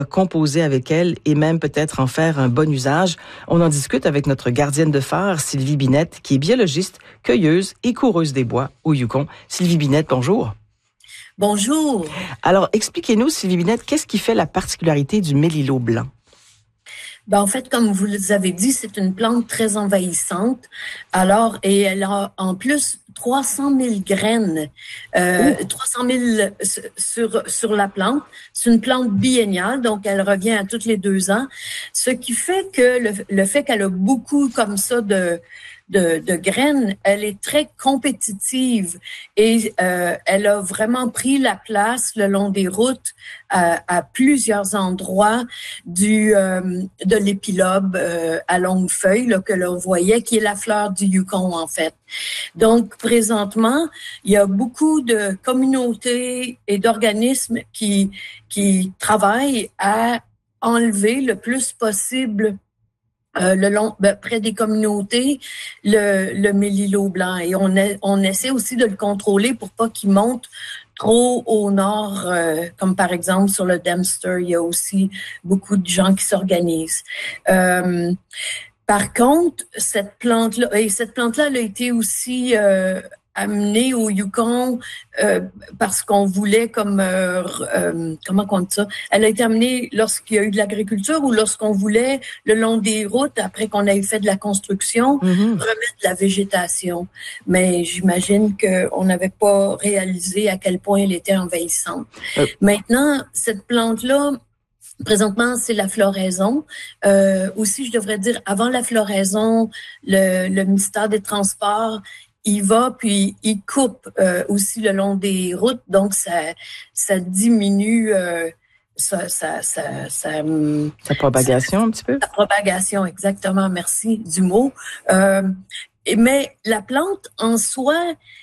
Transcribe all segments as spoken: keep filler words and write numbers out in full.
composer avec elle et même peut-être en faire un bon usage. On en discute avec notre gardienne de phare, Sylvie Binette, qui est biologiste, cueilleuse et coureuse des bois au Yukon. Sylvie Binette, bonjour. Bonjour. Alors, expliquez-nous, Sylvie Binette, qu'est-ce qui fait la particularité du mélilot blanc? Ben, en fait, comme vous l'avez dit, c'est une plante très envahissante. Alors, et elle a en plus trois cent mille graines, euh, trois cent mille sur, sur la plante. C'est une plante bienniale, donc elle revient à tous les deux ans. Ce qui fait que le, le fait qu'elle a beaucoup comme ça de... De, de graines, elle est très compétitive et euh, elle a vraiment pris la place le long des routes à, à plusieurs endroits du euh, de l'épilobe euh, à longue feuille là, que l'on voyait, qui est la fleur du Yukon en fait. Donc présentement, il y a beaucoup de communautés et d'organismes qui qui travaillent à enlever le plus possible Euh, le long, ben, près des communautés, le, le mélilot blanc. Et on, a, on essaie aussi de le contrôler pour pas qu'il monte trop au nord, euh, comme par exemple sur le Dempster, il y a aussi beaucoup de gens qui s'organisent. Euh, par contre, cette plante-là, et cette plante-là, elle a été aussi euh, amenée au Yukon euh, parce qu'on voulait comme euh, euh, comment on dit ça? Elle a été amenée lorsqu'il y a eu de l'agriculture ou lorsqu'on voulait le long des routes après qu'on ait fait de la construction mm-hmm. remettre de la végétation. Mais j'imagine qu'on n'avait pas réalisé à quel point elle était envahissante. Euh. Maintenant, cette plante-là. Présentement, c'est la floraison. Euh, aussi, je devrais dire, avant la floraison, le, le ministère des Transports, il va puis il coupe euh, aussi le long des routes, donc ça, ça diminue euh, ça, ça, ça, ça, sa propagation ça, un petit peu. Sa propagation, exactement. Merci du mot. Euh, mais la plante en soi,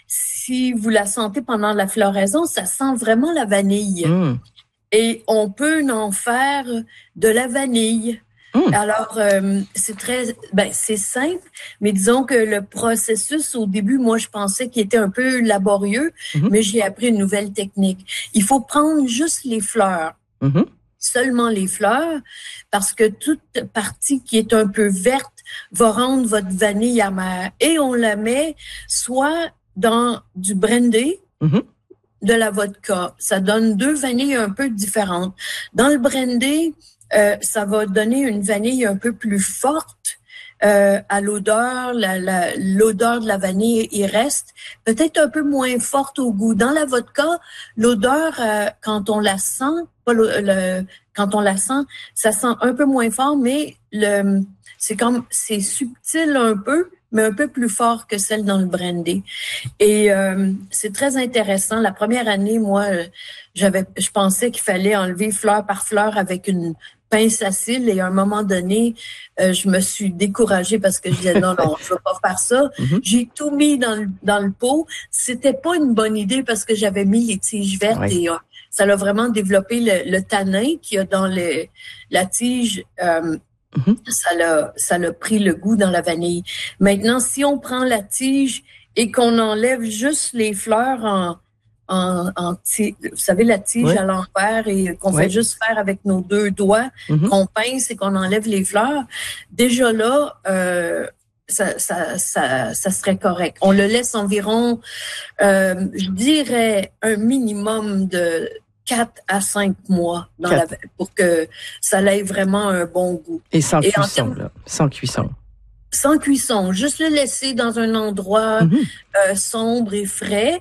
si vous la sentez pendant la floraison, ça sent vraiment la vanille. Mm. Et on peut en faire de la vanille. Mmh. Alors, euh, c'est très, ben, c'est simple, mais disons que le processus, au début, moi, je pensais qu'il était un peu laborieux, mmh. mais j'ai appris une nouvelle technique. Il faut prendre juste les fleurs, mmh. seulement les fleurs, parce que toute partie qui est un peu verte va rendre votre vanille amère. Et on la met soit dans du brandy, mmh. de la vodka. Ça donne deux vanilles un peu différentes. Dans le brandy, euh, ça va donner une vanille un peu plus forte euh, à l'odeur. La, la, l'odeur de la vanille, il reste peut-être un peu moins forte au goût. Dans la vodka, l'odeur, euh, quand on la sent, pas le, le, quand on la sent, ça sent un peu moins fort, mais le, c'est comme, c'est subtil un peu, mais un peu plus fort que celle dans le brandy. Et euh, c'est très intéressant. La première année, moi, j'avais, je pensais qu'il fallait enlever fleur par fleur avec une pince à cils. Et à un moment donné, euh, je me suis découragée parce que je disais non, non, je ne veux pas faire ça. Mm-hmm. J'ai tout mis dans le, dans le pot. C'était pas une bonne idée parce que j'avais mis les tiges vertes oui. et euh, ça a vraiment développé le, le tanin qu'il y a dans le, la tige. Euh, Mm-hmm. Ça l'a, ça l'a pris le goût dans la vanille. Maintenant, si on prend la tige et qu'on enlève juste les fleurs en, en, en tige, vous savez, la tige oui. à l'envers et qu'on oui. fait juste faire avec nos deux doigts, mm-hmm. qu'on pince et qu'on enlève les fleurs, déjà là, euh, ça, ça, ça, ça serait correct. On le laisse environ, euh, je dirais, un minimum de quatre à cinq mois dans la, pour que ça ait vraiment un bon goût. Et sans Et cuisson, termes, là. Sans cuisson. Sans cuisson. Juste le laisser dans un endroit mm-hmm. euh, sombre et frais.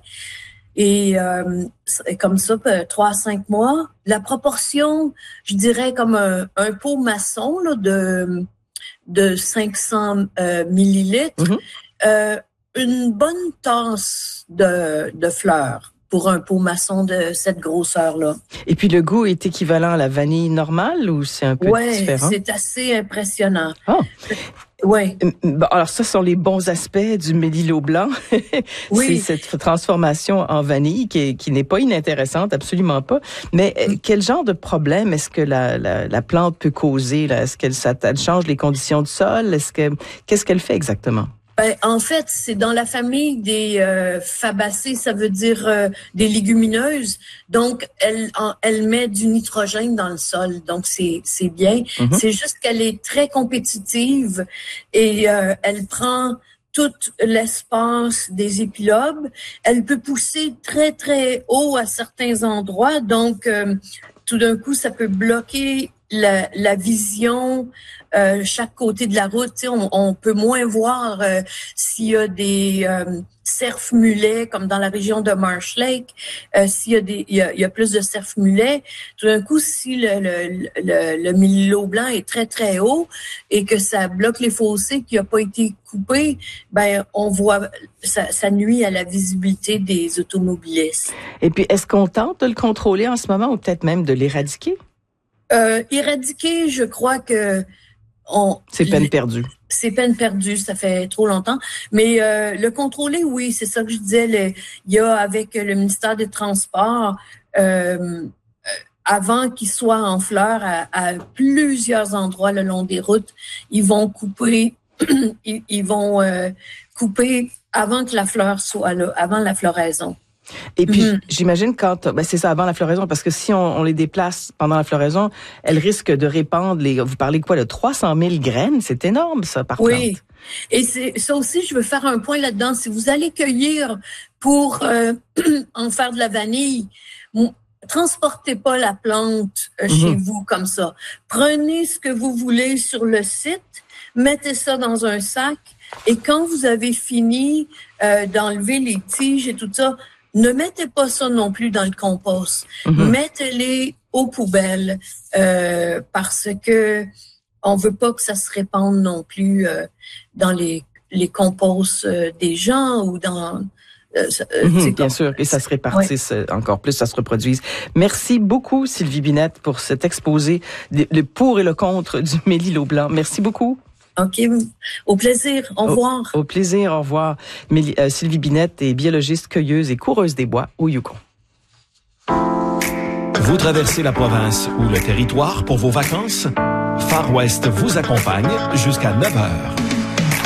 Et euh, comme ça, trois à cinq mois. La proportion, je dirais comme un, un pot maçon là, de, de cinq cents euh, millilitres. Mm-hmm. Euh, une bonne tasse de, de fleurs. Pour un pot maçon de cette grosseur-là. Et puis, le goût est équivalent à la vanille normale ou c'est un peu ouais, différent? Oui, c'est assez impressionnant. Oh. Oui. Bon, alors, ça sont les bons aspects du mélilot blanc. Oui. C'est cette transformation en vanille qui, est, qui n'est pas inintéressante, absolument pas. Mais mm. quel genre de problème est-ce que la, la, la plante peut causer? Là? Est-ce qu'elle ça, elle change les conditions du sol? Est-ce que, qu'est-ce qu'elle fait exactement? Ben, en fait, c'est dans la famille des euh, fabacées, ça veut dire euh, des légumineuses. Donc, elle, en, elle met du nitrogène dans le sol. Donc, c'est, c'est bien. Mm-hmm. C'est juste qu'elle est très compétitive et euh, elle prend tout l'espace des épilobes. Elle peut pousser très, très haut à certains endroits. Donc, euh, tout d'un coup, ça peut bloquer la, la vision euh, chaque côté de la route. Tu sais, on, on peut moins voir euh, s'il y a des euh, cerfs mulets, comme dans la région de Marsh Lake. Euh, s'il y a des, il y a, il y a plus de cerfs mulets. Tout d'un coup, si le, le, le, le mélilo blanc est très, très haut et que ça bloque les fossés qui n'ont pas été coupés, ben, on voit, ça, ça nuit à la visibilité des automobilistes. Et puis, est-ce qu'on tente de le contrôler en ce moment ou peut-être même de l'éradiquer? Euh, éradiquer, je crois que on, c'est peine perdue. C'est peine perdue, ça fait trop longtemps. Mais euh, le contrôler, oui, c'est ça que je disais. Le, il y a avec le ministère des Transports, euh, avant qu'il soit en fleurs à, à plusieurs endroits le long des routes, ils vont couper, ils, ils vont euh, couper avant que la fleur soit là, avant la floraison. Et puis, mm-hmm. j'imagine quand, ben c'est ça, avant la floraison, parce que si on, on les déplace pendant la floraison, elles risquent de répandre les, vous parlez quoi, de trois cent mille graines? C'est énorme, ça, par plante. Oui. Et c'est, ça aussi, je veux faire un point là-dedans. Si vous allez cueillir pour euh, en faire de la vanille, transportez pas la plante euh, mm-hmm. chez vous comme ça. Prenez ce que vous voulez sur le site, mettez ça dans un sac, et quand vous avez fini euh, d'enlever les tiges et tout ça, ne mettez pas ça non plus dans le compost. Mm-hmm. Mettez-les aux poubelles euh, parce que on veut pas que ça se répande non plus euh, dans les les composts euh, des gens ou dans euh, mm-hmm, bien sûr, et ça se répartisse ouais. encore plus, ça se reproduise. Merci beaucoup, Sylvie Binette, pour cet exposé, le pour et le contre du mélilo blanc. Merci beaucoup. OK. Au plaisir. Au revoir. Au, au plaisir. Au revoir. Méli, euh, Sylvie Binette est biologiste, cueilleuse et coureuse des bois au Yukon. Vous traversez la province ou le territoire pour vos vacances? Far West vous accompagne jusqu'à neuf heures.